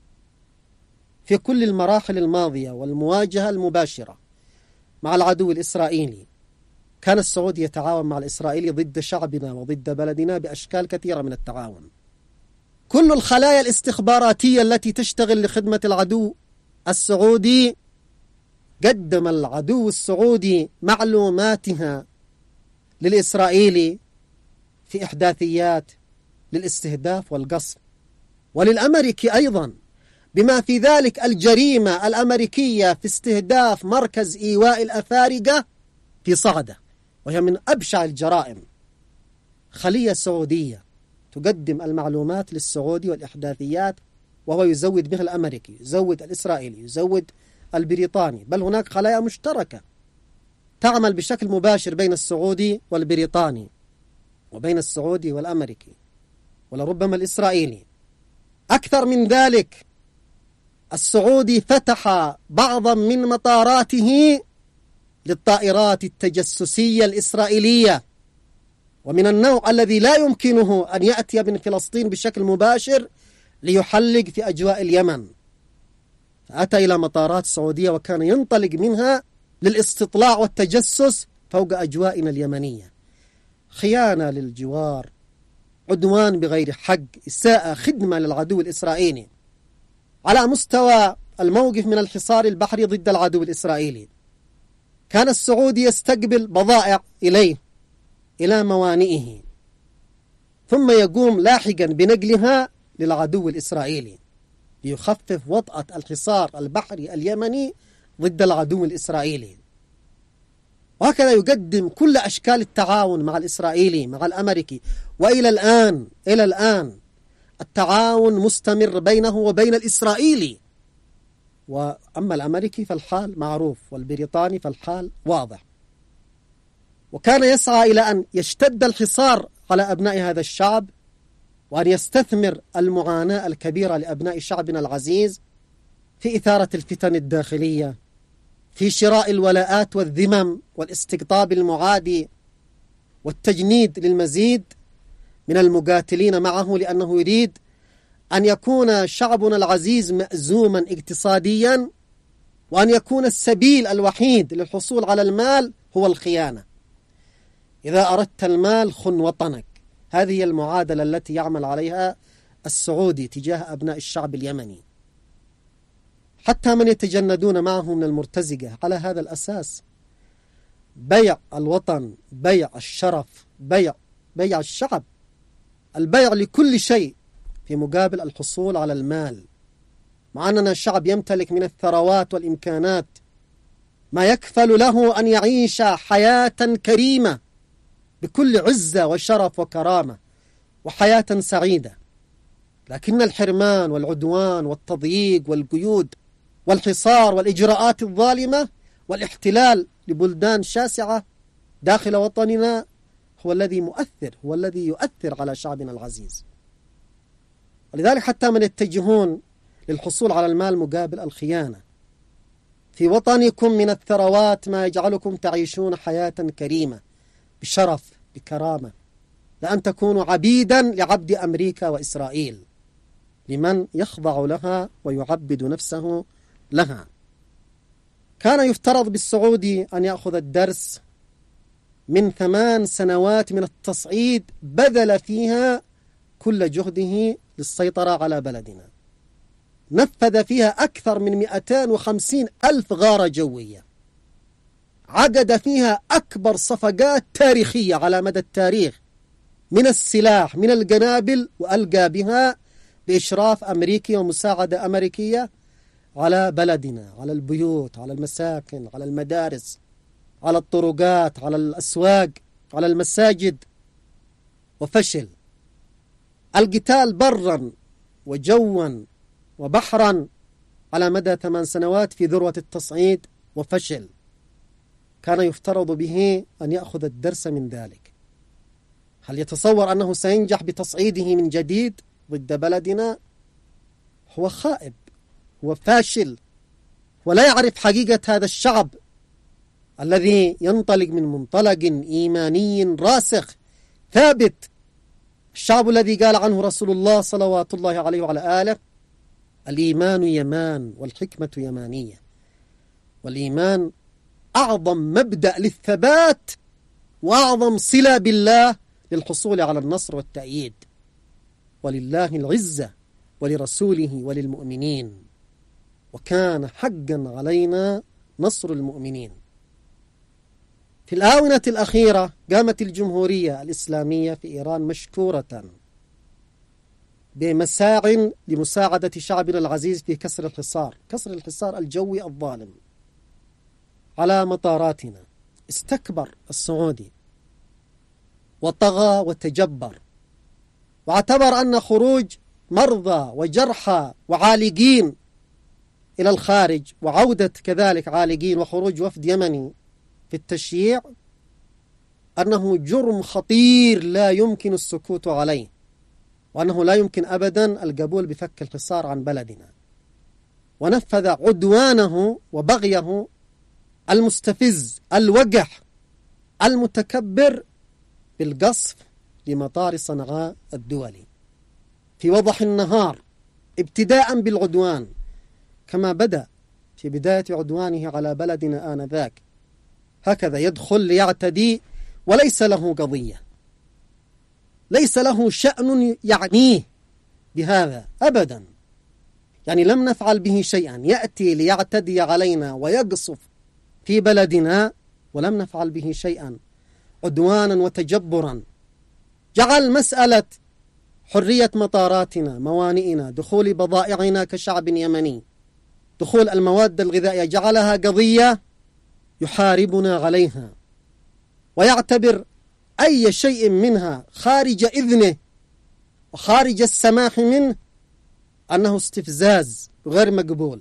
في كل المراحل الماضية والمواجهة المباشرة مع العدو الإسرائيلي كان السعودي يتعاون مع الإسرائيلي ضد شعبنا وضد بلدنا بأشكال كثيرة من التعاون. كل الخلايا الاستخباراتية التي تشتغل لخدمة العدو السعودي قدم العدو السعودي معلوماتها للإسرائيلي في إحداثيات للاستهداف والقصف، وللأمريكي أيضا، بما في ذلك الجريمة الأمريكية في استهداف مركز إيواء الأفارقة في صعدة، وهي من أبشع الجرائم. خلية سعودية تقدم المعلومات للسعودي والإحداثيات، وهو يزود بها الأمريكي، يزود الإسرائيلي، يزود البريطاني، بل هناك خلايا مشتركة تعمل بشكل مباشر بين السعودي والبريطاني، وبين السعودي والأمريكي، ولربما الإسرائيلي. أكثر من ذلك، السعودي فتح بعضا من مطاراته للطائرات التجسسية الإسرائيلية، ومن النوع الذي لا يمكنه أن يأتي من فلسطين بشكل مباشر ليحلق في أجواء اليمن، فأتى إلى مطارات سعودية وكان ينطلق منها للاستطلاع والتجسس فوق أجوائنا اليمنية. خيانة للجوار، عدوان بغير حق، إساءة، خدمة للعدو الإسرائيلي. على مستوى الموقف من الحصار البحري ضد العدو الإسرائيلي، كان السعودي يستقبل بضائع إليه إلى موانئه، ثم يقوم لاحقا بنقلها للعدو الإسرائيلي ليخفف وطأة الحصار البحري اليمني ضد العدو الإسرائيلي. وهكذا يقدم كل أشكال التعاون مع الإسرائيلي مع الأمريكي، وإلى الآن التعاون مستمر بينه وبين الإسرائيلي. وأما الأمريكي فالحال معروف، والبريطاني فالحال واضح. وكان يسعى إلى أن يشتد الحصار على أبناء هذا الشعب، وأن يستثمر المعاناة الكبيرة لأبناء شعبنا العزيز في إثارة الفتن الداخلية، في شراء الولاءات والذمم والاستقطاب المعادي والتجنيد للمزيد من المقاتلين معه، لأنه يريد أن يكون شعبنا العزيز مأزوما اقتصاديا، وأن يكون السبيل الوحيد للحصول على المال هو الخيانة. إذا أردت المال خن وطنك. هذه هي المعادلة التي يعمل عليها السعودي تجاه أبناء الشعب اليمني. حتى من يتجندون معه من المرتزقة على هذا الأساس، بيع الوطن، بيع الشرف، بيع الشعب، البيع لكل شيء في مقابل الحصول على المال، مع أننا الشعب يمتلك من الثروات والإمكانات ما يكفل له أن يعيش حياة كريمة بكل عزة وشرف وكرامة وحياة سعيدة. لكن الحرمان والعدوان والتضييق والقيود والحصار والإجراءات الظالمة والاحتلال لبلدان شاسعة داخل وطننا هو الذي يؤثر على شعبنا العزيز. ولذلك حتى من يتجهون للحصول على المال مقابل الخيانة. في وطنكم من الثروات ما يجعلكم تعيشون حياة كريمة بشرف بكرامة، لأن تكونوا عبيدا لعبد أمريكا وإسرائيل، لمن يخضع لها ويعبد نفسه لها. كان يفترض بالسعودي أن يأخذ الدرس من 8 سنوات من التصعيد بذل فيها كل جهده للسيطرة على بلدنا. نفذ فيها أكثر من 250 ألف غارة جوية، عقد فيها أكبر صفقات تاريخية على مدى التاريخ من السلاح من القنابل، وألقى بها بإشراف أمريكي ومساعدة أمريكية على بلدنا، على البيوت، على المساكن، على المدارس، على الطرقات، على الأسواق، على المساجد، وفشل. القتال برا وجوا وبحرا على مدى 8 سنوات في ذروة التصعيد، وفشل. كان يفترض به أن يأخذ الدرس من ذلك. هل يتصور أنه سينجح بتصعيده من جديد ضد بلدنا؟ هو خائب، هو فاشل، ولا يعرف حقيقة هذا الشعب الذي ينطلق من منطلق إيماني راسخ ثابت. الشعب الذي قال عنه رسول الله صلوات الله عليه وعلى آله: الإيمان يمان والحكمة يمانية. والإيمان أعظم مبدأ للثبات وأعظم صلة بالله للحصول على النصر والتأييد. ولله العزة ولرسوله وللمؤمنين، وكان حقا علينا نصر المؤمنين. في الآونة الأخيرة قامت الجمهورية الإسلامية في إيران مشكورة بمساع لمساعدة شعبنا العزيز في كسر الحصار الجوي الظالم على مطاراتنا. استكبر السعودي وطغى وتجبر، واعتبر أن خروج مرضى وجرحى وعالقين إلى الخارج، وعودة كذلك عالقين، وخروج وفد يمني في التشييع، أنه جرم خطير لا يمكن السكوت عليه، وأنه لا يمكن أبدا القبول بفك الحصار عن بلدنا. ونفذ عدوانه وبغيه المستفز الوقح المتكبر بالقصف لمطار صنعاء الدولي في وضح النهار، ابتداء بالعدوان كما بدأ في بداية عدوانه على بلدنا آنذاك. هكذا يدخل ليعتدي وليس له قضية، ليس له شأن يعنيه بهذا أبدا. يعني لم نفعل به شيئا، يأتي ليعتدي علينا ويقصف في بلدنا ولم نفعل به شيئا، عدوانا وتجبرا. جعل مسألة حرية مطاراتنا، موانئنا، دخول بضائعنا كشعب يمني، دخول المواد الغذائية، جعلها قضية يحاربنا عليها، ويعتبر أي شيء منها خارج إذنه وخارج السماح منه أنه استفزاز غير مقبول،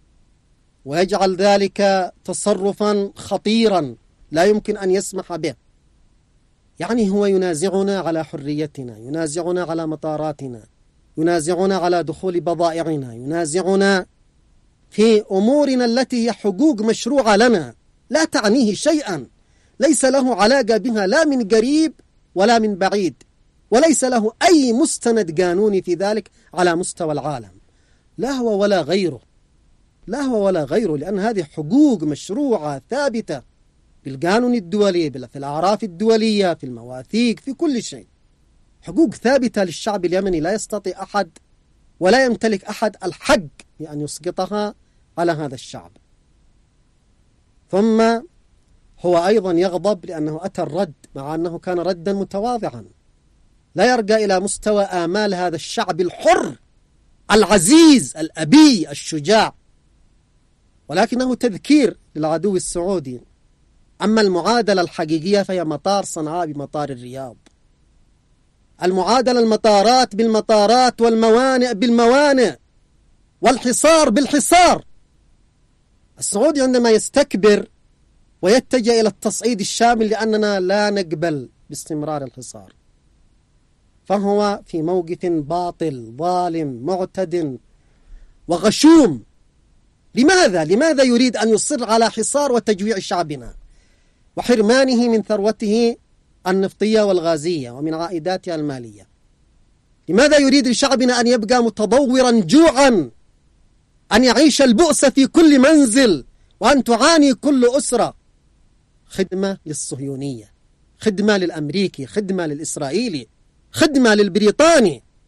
ويجعل ذلك تصرفا خطيرا لا يمكن أن يسمح به. يعني هو ينازعنا على حريتنا، ينازعنا على مطاراتنا، ينازعنا على دخول بضائعنا، ينازعنا في أمورنا التي هي حقوق مشروعة لنا لا تعنيه شيئا، ليس له علاقة بها لا من قريب ولا من بعيد، وليس له أي مستند قانوني في ذلك على مستوى العالم، لا هو ولا غيره، لا هو ولا غيره، لأن هذه حقوق مشروعة ثابتة بالقانون الدولي، في الأعراف الدولية، في المواثيق، في كل شيء، حقوق ثابتة للشعب اليمني لا يستطيع أحد ولا يمتلك أحد الحق بأن يسقطها على هذا الشعب. ثم هو أيضا يغضب لأنه أتى الرد، مع أنه كان ردا متواضعا لا يرقى إلى مستوى آمال هذا الشعب الحر العزيز الأبي الشجاع، ولكنه تذكير للعدو السعودي. أما المعادلة الحقيقية فهي مطار صنعاء بمطار الرياض، المعادلة المطارات بالمطارات، والموانئ بالموانئ، والحصار بالحصار. السعودي عندما يستكبر ويتجه إلى التصعيد الشامل لأننا لا نقبل باستمرار الحصار، فهو في موقف باطل ظالم معتد وغشوم. لماذا يريد أن يصر على حصار وتجويع شعبنا وحرمانه من ثروته النفطية والغازية ومن عائداتها المالية؟ لماذا يريد لشعبنا أن يبقى متضورا جوعا، أن يعيش البؤس في كل منزل، وأن تعاني كل أسرة؟ خدمة للصهيونية، خدمة للأمريكي، خدمة للإسرائيلي، خدمة للبريطاني،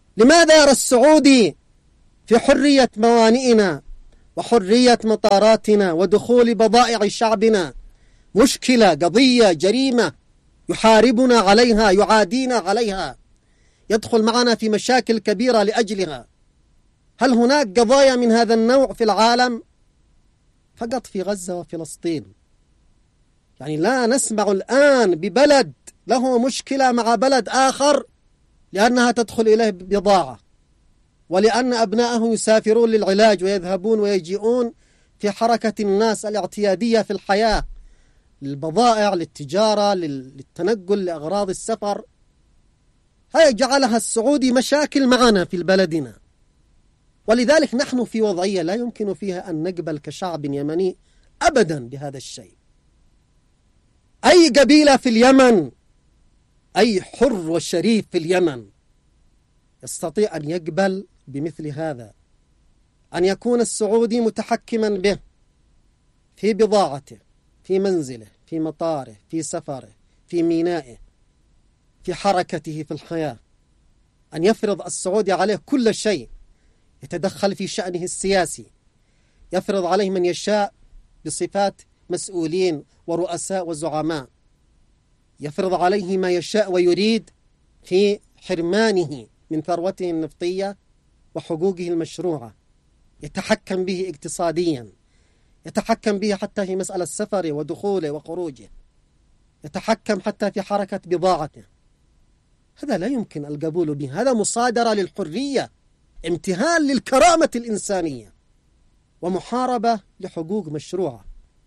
لماذا يرى السعودي في حرية موانئنا وحرية مطاراتنا ودخول بضائع شعبنا مشكلة، قضية، جريمة يحاربنا عليها، يعادينا عليها، يدخل معنا في مشاكل كبيرة لأجلها؟ هل هناك قضايا من هذا النوع في العالم؟ فقط في غزة وفلسطين. يعني لا نسمع الآن ببلد له مشكلة مع بلد آخر لأنها تدخل إليه بضاعة، ولأن أبنائه يسافرون للعلاج ويذهبون ويجيئون في حركة الناس الاعتيادية في الحياة، للبضائع، للتجارة، للتنقل، لأغراض السفر. هي جعلها السعودي مشاكل معنا في بلدنا. ولذلك نحن في وضعية لا يمكن فيها أن نقبل كشعب يمني أبدا بهذا الشيء. أي قبيلة في اليمن، أي حر وشريف في اليمن يستطيع أن يقبل بمثل هذا، أن يكون السعودي متحكما به في بضاعته، في منزله، في مطاره، في سفره، في مينائه، في حركته في الحياة، أن يفرض السعودي عليه كل شيء، يتدخل في شأنه السياسي، يفرض عليه من يشاء بصفات مسؤولين ورؤساء وزعماء، يفرض عليه ما يشاء ويريد في حرمانه من ثروته النفطية وحقوقه المشروعة، يتحكم به اقتصاديا، يتحكم به حتى في مسألة سفره ودخوله وخروجه، يتحكم حتى في حركة بضاعته. هذا لا يمكن القبول به، هذا مصادرة للحرية، امتهان للكرامة الإنسانية، ومحاربة لحقوق مشروعة.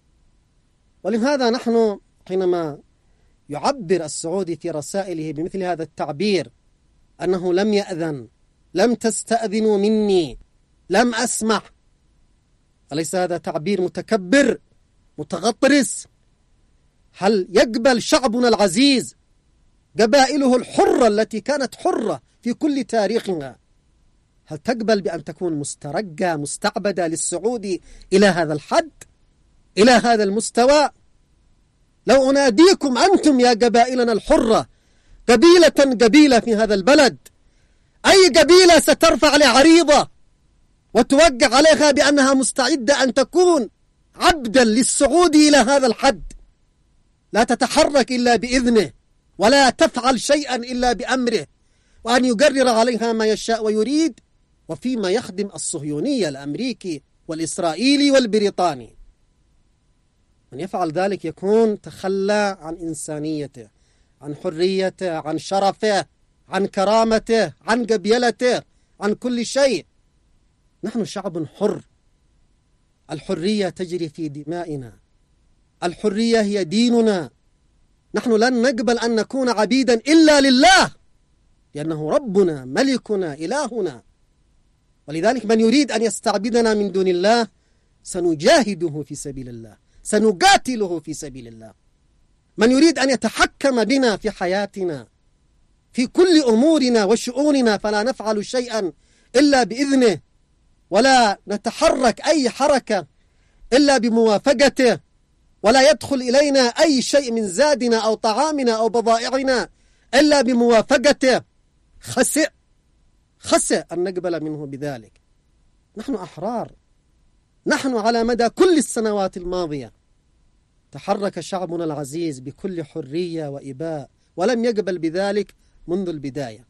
ولهذا نحن حينما يعبر السعودي في رسائله بمثل هذا التعبير أنه لم يأذن، لم تستأذنوا مني، لم أسمح، أليس هذا تعبير متكبر متغطرس؟ هل يقبل شعبنا العزيز، قبائله الحرة التي كانت حرة في كل تاريخها، هل تقبل بأن تكون مسترقة مستعبدة للسعودي إلى هذا الحد، إلى هذا المستوى؟ لو أناديكم أنتم يا قبائلنا الحرة قبيلة في هذا البلد، أي قبيلة سترفع لعريضة وتوقع عليها بأنها مستعدة أن تكون عبدا للسعودي إلى هذا الحد، لا تتحرك إلا بإذنه ولا تفعل شيئا إلا بأمره، وأن يقرر عليها ما يشاء ويريد، وفيما يخدم الصهيونية الأمريكي والإسرائيلي والبريطاني؟ من يفعل ذلك يكون تخلى عن إنسانيته، عن حريته، عن شرفه، عن كرامته، عن قبيلته، عن كل شيء. نحن شعب حر، الحرية تجري في دمائنا، الحرية هي ديننا. نحن لن نقبل أن نكون عبيدا إلا لله، لأنه ربنا ملكنا إلهنا. ولذلك من يريد أن يستعبدنا من دون الله سنجاهده في سبيل الله، سنقاتله في سبيل الله. من يريد أن يتحكم بنا في حياتنا في كل أمورنا وشؤوننا فلا نفعل شيئا إلا بإذنه، ولا نتحرك أي حركة إلا بموافقته، ولا يدخل إلينا أي شيء من زادنا أو طعامنا أو بضائعنا إلا بموافقته، خسئ أن نقبل منه بذلك. نحن أحرار. نحن على مدى كل السنوات الماضية تحرك شعبنا العزيز بكل حرية وإباء، ولم يقبل بذلك منذ البداية.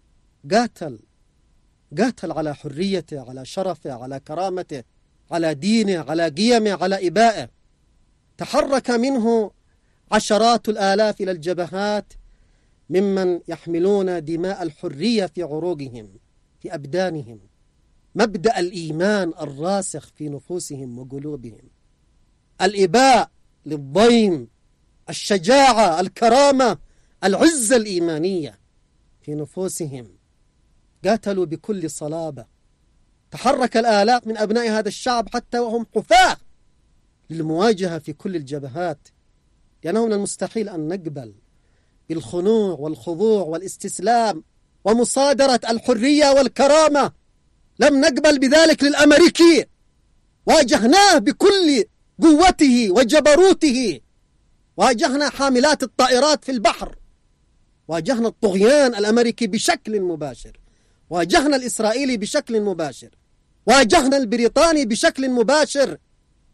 قاتل على حريته، على شرفه، على كرامته، على دينه، على قيمه، على إبائه. تحرك منه عشرات الآلاف إلى الجبهات ممن يحملون دماء الحرية في عروقهم، في أبدانهم، مبدأ الإيمان الراسخ في نفوسهم وقلوبهم، الإباء للضيم، الشجاعة، الكرامة، العزة الإيمانية في نفوسهم. قاتلوا بكل صلابة. تحرك الآلاف من أبناء هذا الشعب حتى وهم حفاة للمواجهة في كل الجبهات، لأنه من المستحيل أن نقبل بالخنوع والخضوع والاستسلام ومصادرة الحرية والكرامة. لم نقبل بذلك للأمريكي، واجهناه بكل قوته وجبروته، واجهنا حاملات الطائرات في البحر، واجهنا الطغيان الأمريكي بشكل مباشر، واجهنا الإسرائيلي بشكل مباشر، واجهنا البريطاني بشكل مباشر،